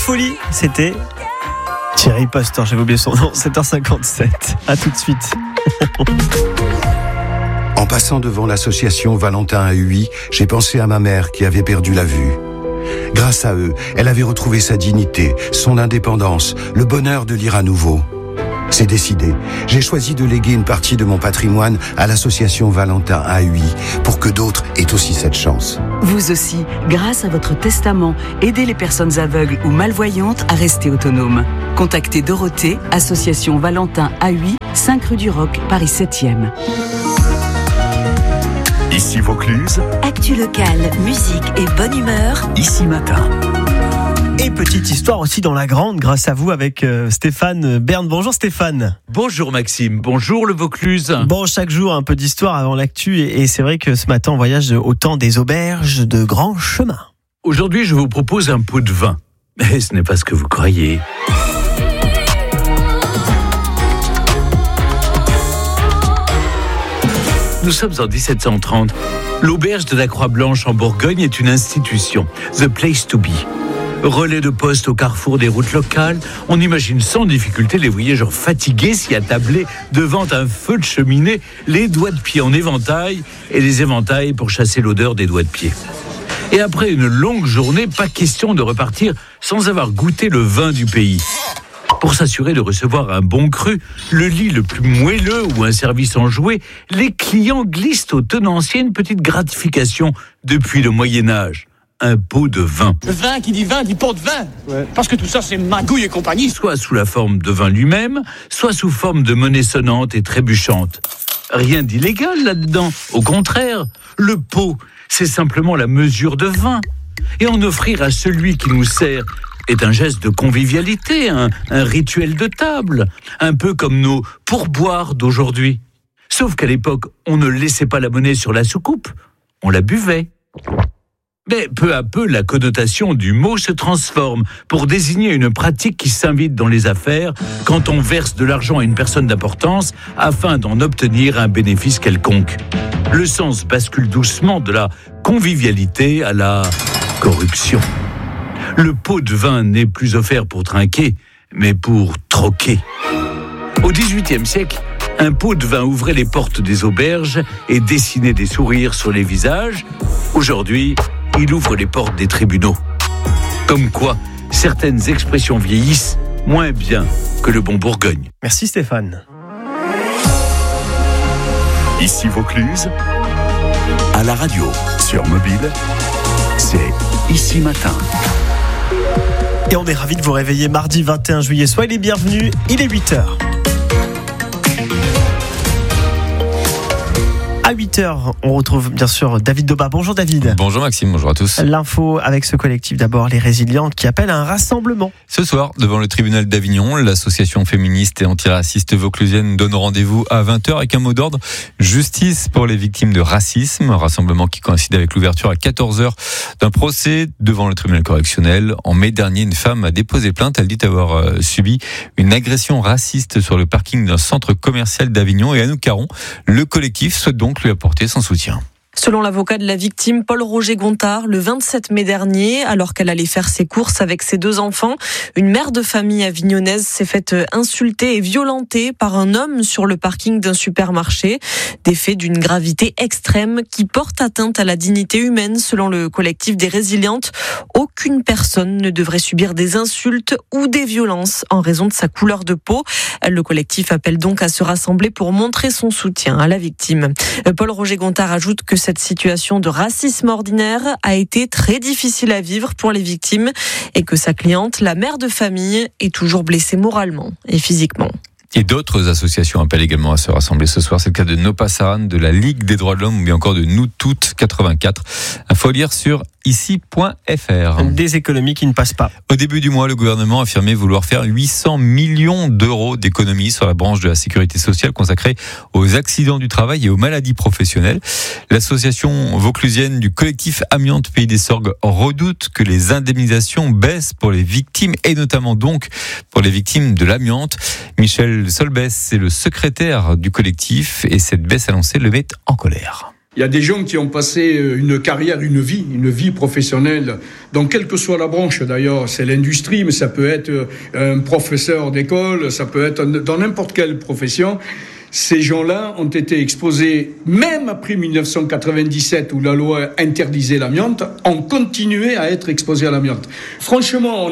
folie, c'était Thierry Pastor, j'avais oublié son nom, 7h57. À tout de suite. En passant devant l'association Valentin à Huy, j'ai pensé à ma mère qui avait perdu la vue. Grâce à eux, elle avait retrouvé sa dignité, son indépendance, le bonheur de lire à nouveau. C'est décidé. J'ai choisi de léguer une partie de mon patrimoine à l'association Valentin à Huy pour que d'autres aient aussi cette chance. Vous aussi, grâce à votre testament, aidez les personnes aveugles ou malvoyantes à rester autonomes. Contactez Dorothée, association Valentin à Huy, 5 rue du Roc, Paris 7e. Ici Vaucluse. Actu locale, musique et bonne humeur. Ici Matin. Et petite histoire aussi dans la grande, grâce à vous, avec Stéphane Bern. Bonjour Stéphane. Bonjour Maxime, bonjour le Vaucluse. Bon, chaque jour un peu d'histoire avant l'actu, et c'est vrai que ce matin on voyage au temps des auberges de grands chemins. Aujourd'hui je vous propose un pot de vin, mais ce n'est pas ce que vous croyez. Nous sommes en 1730. L'auberge de la Croix-Blanche en Bourgogne est une institution, the place to be. Relais de poste au carrefour des routes locales, on imagine sans difficulté les voyageurs fatigués s'y attabler devant un feu de cheminée, les doigts de pied en éventail et les éventails pour chasser l'odeur des doigts de pied. Et après une longue journée, pas question de repartir sans avoir goûté le vin du pays. Pour s'assurer de recevoir un bon cru, le lit le plus moelleux ou un service enjoué, les clients glissent au tenancier une petite gratification depuis le Moyen-Âge. Un pot de vin. Le vin qui dit vin dit pot de vin. Ouais. Parce que tout ça c'est magouille et compagnie. Soit sous la forme de vin lui-même, soit sous forme de monnaie sonnante et trébuchante. Rien d'illégal là-dedans. Au contraire, le pot, c'est simplement la mesure de vin. Et en offrir à celui qui nous sert est un geste de convivialité, un rituel de table, un peu comme nos pourboires d'aujourd'hui. Sauf qu'à l'époque, on ne laissait pas la monnaie sur la soucoupe, on la buvait. Mais peu à peu, la connotation du mot se transforme pour désigner une pratique qui s'invite dans les affaires quand on verse de l'argent à une personne d'importance afin d'en obtenir un bénéfice quelconque. Le sens bascule doucement de la convivialité à la corruption. Le pot de vin n'est plus offert pour trinquer, mais pour troquer. Au XVIIIe siècle, un pot de vin ouvrait les portes des auberges et dessinait des sourires sur les visages. Aujourd'hui, il ouvre les portes des tribunaux. Comme quoi, certaines expressions vieillissent moins bien que le bon Bourgogne. Merci Stéphane. Ici Vaucluse. À la radio, sur mobile, c'est Ici Matin. Et on est ravis de vous réveiller mardi 21 juillet. Soyez les bienvenus, il est 8h. À 8h, on retrouve bien sûr David Doba. Bonjour David. Bonjour Maxime, bonjour à tous. L'info avec ce collectif d'abord, les Résilientes, qui appelle à un rassemblement. Ce soir, devant le tribunal d'Avignon, l'association féministe et antiraciste vauclusienne donne rendez-vous à 20h avec un mot d'ordre, justice pour les victimes de racisme. Un rassemblement qui coïncide avec l'ouverture à 14h d'un procès devant le tribunal correctionnel. En mai dernier, une femme a déposé plainte. Elle dit avoir subi une agression raciste sur le parking d'un centre commercial d'Avignon. Et Anouk Caron, le collectif souhaite donc lui apporter son soutien. Selon l'avocat de la victime, Paul-Roger Gontard, le 27 mai dernier, alors qu'elle allait faire ses courses avec ses 2 enfants, une mère de famille avignonnaise s'est faite insulter et violenter par un homme sur le parking d'un supermarché. Des faits d'une gravité extrême qui portent atteinte à la dignité humaine, selon le collectif des Résilientes. Aucune personne ne devrait subir des insultes ou des violences en raison de sa couleur de peau. Le collectif appelle donc à se rassembler pour montrer son soutien à la victime. Paul-Roger Gontard ajoute que cette situation de racisme ordinaire a été très difficile à vivre pour les victimes et que sa cliente, la mère de famille, est toujours blessée moralement et physiquement. Et d'autres associations appellent également à se rassembler ce soir. C'est le cas de No Passaran, de la Ligue des droits de l'homme ou bien encore de Nous Toutes 84. Info à lire sur ici.fr. Des économies qui ne passent pas. Au début du mois, le gouvernement a affirmé vouloir faire 800 millions d'euros d'économies sur la branche de la sécurité sociale consacrée aux accidents du travail et aux maladies professionnelles. L'association vauclusienne du collectif Amiante Pays des Sorgues redoute que les indemnisations baissent pour les victimes et notamment donc pour les victimes de l'amiante. Michel Solbès, c'est le secrétaire du collectif et cette baisse annoncée le met en colère. Il y a des gens qui ont passé une carrière, une vie professionnelle, dans quelle que soit la branche d'ailleurs. C'est l'industrie, mais ça peut être un professeur d'école, ça peut être dans n'importe quelle profession. Ces gens-là ont été exposés, même après 1997 où la loi interdisait l'amiante, ont continué à être exposés à l'amiante. Franchement,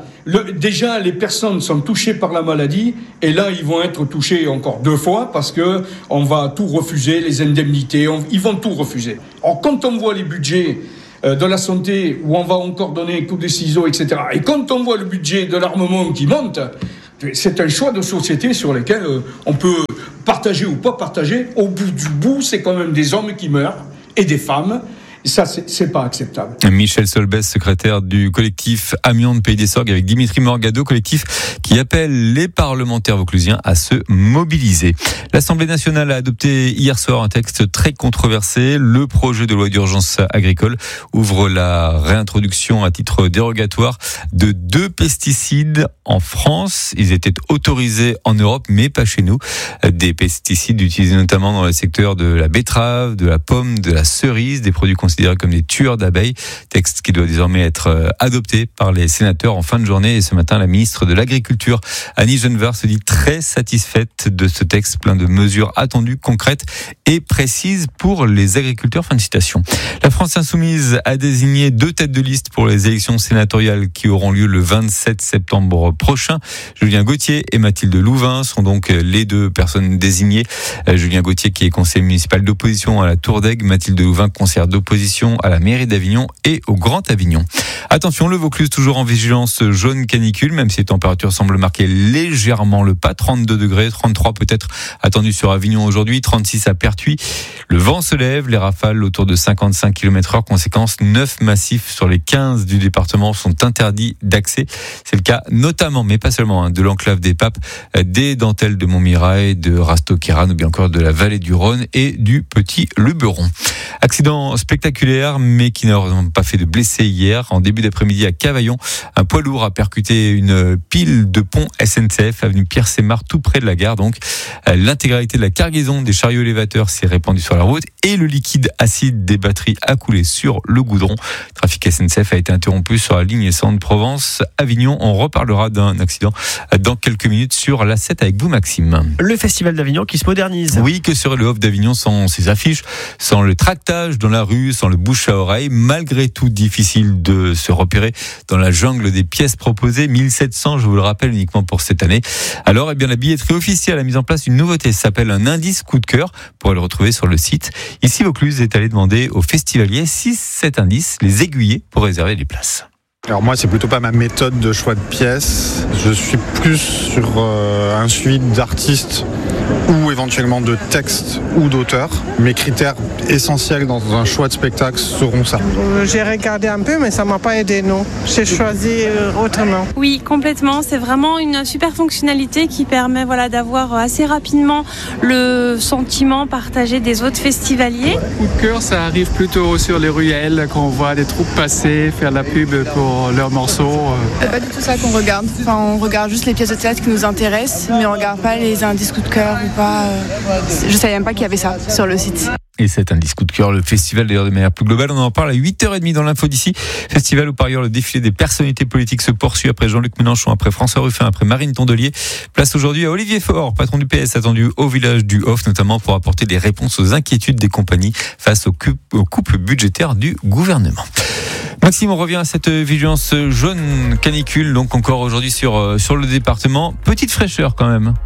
déjà les personnes sont touchées par la maladie et là ils vont être touchés encore 2 fois parce que on va tout refuser, les indemnités, ils vont tout refuser. Or quand on voit les budgets de la santé où on va encore donner un coup de ciseaux, etc. et quand on voit le budget de l'armement qui monte, c'est un choix de société sur lequel on peut partager ou pas partager. Au bout du bout, c'est quand même des hommes qui meurent et des femmes. Et ça, c'est pas acceptable. Michel Solbès, secrétaire du collectif Amiante Pays des Sorgues, avec Dimitri Morgado, collectif qui appelle les parlementaires vauclusiens à se mobiliser. L'Assemblée nationale a adopté hier soir un texte très controversé. Le projet de loi d'urgence agricole ouvre la réintroduction à titre dérogatoire de 2 pesticides en France. Ils étaient autorisés en Europe, mais pas chez nous. Des pesticides utilisés notamment dans le secteur de la betterave, de la pomme, de la cerise, des produits considérés comme des tueurs d'abeilles. Texte qui doit désormais être adopté par les sénateurs en fin de journée. Et ce matin, la ministre de l'Agriculture, Annie Genevard, se dit très satisfaite de ce texte, plein de mesures attendues, concrètes et précises pour les agriculteurs. Fin de citation. La France insoumise a désigné 2 têtes de liste pour les élections sénatoriales qui auront lieu le 27 septembre prochain. Julien Gauthier et Mathilde Louvain sont donc les 2 personnes désignées. Julien Gauthier qui est conseiller municipal d'opposition à la Tour d'Aigle, Mathilde Louvain conseillère d'opposition à la mairie d'Avignon et au Grand Avignon. Attention, le Vaucluse toujours en vigilance jaune canicule, même si les températures semblent marquer légèrement le pas. 32 degrés, 33 peut-être attendus sur Avignon aujourd'hui, 36 à Pertuis. Le vent se lève, les rafales autour de 55 km/h. Conséquence, 9 massifs sur les 15 du département sont interdits d'accès. C'est le cas notamment, mais pas seulement, de l'enclave des Papes, des dentelles de Montmirail, de Rastoquerran ou bien encore de la vallée du Rhône et du Petit Luberon. Accident spectaculaire, mais qui n'a pas fait de blessés hier. En début d'après-midi à Cavaillon, un poids lourd a percuté une pile de pont SNCF, avenue Pierre-Sémar, tout près de la gare. Donc, l'intégralité de la cargaison des chariots élévateurs s'est répandue sur la route et le liquide acide des batteries a coulé sur le goudron. Le trafic SNCF a été interrompu sur la ligne Centre-Provence-Avignon. On reparlera d'un accident dans quelques minutes sur l'A7 avec vous, Maxime. Le Festival d'Avignon qui se modernise. Oui, que serait le Off d'Avignon sans ses affiches, sans le tractage dans la rue, sans le bouche à oreille. Malgré tout, difficile de se repérer dans la jungle des pièces proposées. 1700, je vous le rappelle, uniquement pour cette année. Alors, eh bien, la billetterie officielle a mis en place une nouveauté. Ça s'appelle un indice coup de cœur. Vous pourrez le retrouver sur le site. Ici, Vaucluse est allé demander aux festivaliers si cet indice les aiguillait pour réserver les places. Alors moi, c'est plutôt pas ma méthode de choix de pièces. Je suis plus sur un suivi d'artistes ou éventuellement de textes ou d'auteurs. Mes critères essentiels dans un choix de spectacle seront ça. J'ai regardé un peu, mais ça m'a pas aidé, non. J'ai choisi autrement. Oui, complètement. C'est vraiment une super fonctionnalité qui permet d'avoir assez rapidement le sentiment partagé des autres festivaliers. Coup de cœur, ça arrive plutôt sur les ruelles quand on voit des troupes passer, faire la pub pour leurs morceaux. C'est pas du tout ça qu'on regarde. Enfin, on regarde juste les pièces de théâtre qui nous intéressent, mais on regarde pas les indices coup de cœur ou pas. Je savais même pas qu'il y avait ça sur le site. Et c'est un disque coup de cœur, le festival d'ailleurs de manière plus globale. On en parle à 8h30 dans l'info d'ici. Festival où par ailleurs le défilé des personnalités politiques se poursuit après Jean-Luc Mélenchon, après François Ruffin, après Marine Tondelier. Place aujourd'hui à Olivier Faure, patron du PS, attendu au village du Hof, notamment pour apporter des réponses aux inquiétudes des compagnies face aux coupes budgétaires du gouvernement. Maxime, on revient à cette vigilance jaune canicule, donc encore aujourd'hui sur le département. Petite fraîcheur quand même.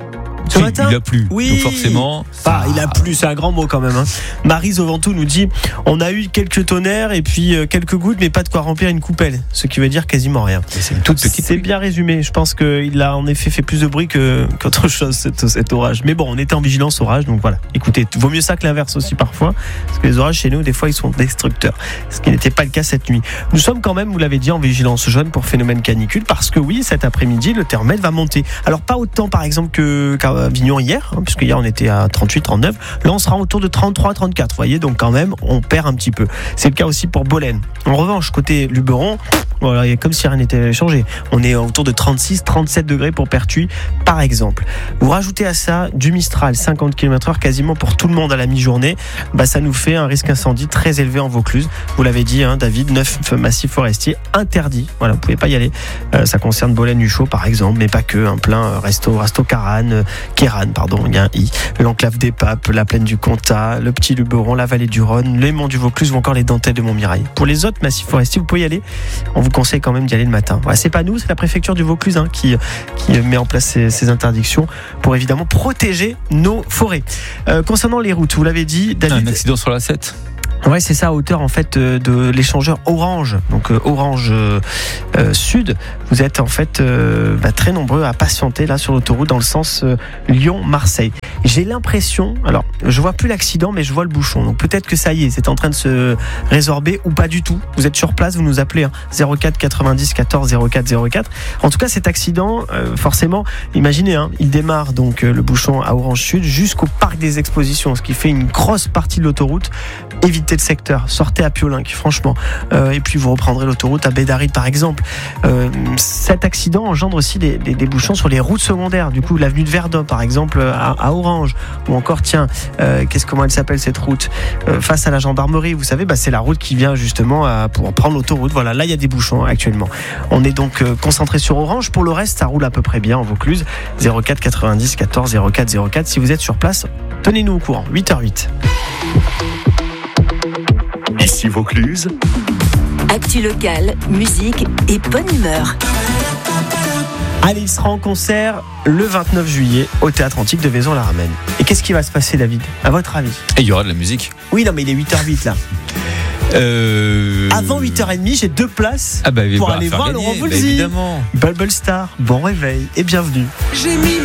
Ce matin, il a plu, oui. Donc forcément. Il a plu, c'est un grand mot quand même. Maryse au Ventoux nous dit on a eu quelques tonnerres et puis quelques gouttes, mais pas de quoi remplir une coupelle. Ce qui veut dire quasiment rien. C'est une toute petite. C'est bien résumé. Je pense qu'il a en effet fait plus de bruit qu'autre chose cet orage. Mais bon, on était en vigilance orage, donc voilà. Écoutez, vaut mieux ça que l'inverse aussi parfois, parce que les orages chez nous, des fois, ils sont destructeurs. Ce qui n'était pas le cas cette nuit. Nous sommes quand même, vous l'avez dit, en vigilance jaune pour phénomène canicule, parce que oui, cet après-midi, le thermomètre va monter. Alors pas autant, par exemple, qu'à Avignon hier, puisque hier on était à 38, 39. Là on sera autour de 33, 34. Vous voyez, donc quand même on perd un petit peu. C'est le cas aussi pour Bolène. En revanche, côté Luberon, Voilà, et comme si rien n'était changé. On est autour de 36, 37 degrés pour Pertuis, par exemple. Vous rajoutez à ça du Mistral, 50 km/h quasiment pour tout le monde à la mi-journée. Ça nous fait un risque incendie très élevé en Vaucluse. Vous l'avez dit, David, 9 massifs forestiers interdits. Voilà, vous pouvez pas y aller. Ça concerne Bolen-Huchot, par exemple, mais pas que. Plein Resto Kéran, il y a un I. L'enclave des Papes, la plaine du Comtat, le Petit Luberon, la vallée du Rhône, les monts du Vaucluse ou encore les dentelles de Montmirail. Pour les autres massifs forestiers, vous pouvez y aller. On vous conseille quand même d'y aller le matin. Voilà, c'est pas nous, c'est la préfecture du Vaucluse qui met en place ces interdictions pour évidemment protéger nos forêts. Concernant les routes, vous l'avez dit, David. Un accident sur la 7. Ouais, c'est ça, à hauteur en fait de l'échangeur Orange, donc Orange Sud. Vous êtes en fait très nombreux à patienter là sur l'autoroute dans le sens Lyon-Marseille. J'ai l'impression, alors je vois plus l'accident, mais je vois le bouchon. Donc peut-être que ça y est, c'est en train de se résorber ou pas du tout. Vous êtes sur place, vous nous appelez 04 90 14 04 04. En tout cas, cet accident, forcément, imaginez, il démarre donc le bouchon à Orange Sud jusqu'au parc des Expositions, ce qui fait une grosse partie de l'autoroute. Évitez le secteur, sortez à Piolinc, franchement, et puis vous reprendrez l'autoroute à Bédaride par exemple. Cet accident engendre aussi des bouchons sur les routes secondaires, du coup l'avenue de Verdun par exemple à Orange, ou encore comment elle s'appelle cette route, face à la gendarmerie, vous savez, c'est la route qui vient justement pour prendre l'autoroute. Voilà, là il y a des bouchons actuellement. On est donc concentré sur Orange. Pour le reste, ça roule à peu près bien en Vaucluse. 04 90 14 04 04. Si vous êtes sur place, tenez-nous au courant. 8h08. Ici Vaucluse. Actu locale, musique et bonne humeur. Allez, il sera en concert le 29 juillet au Théâtre Antique de Vaison-la-Ramenne. Et qu'est-ce qui va se passer, David, à votre avis? Et il y aura de la musique. Oui, non, mais il est 8h08 là. Avant 8h30, j'ai 2 places pour aller voir Laurent Voulzy. Évidemment. Bubble Star, bon réveil et bienvenue.